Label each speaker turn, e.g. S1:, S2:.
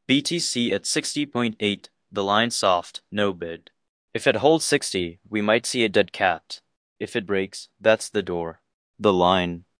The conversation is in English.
S1: BTC at 60.8, the line soft, no bid. If it holds 60, we might see a dead cat. If it breaks, that's the door. The line.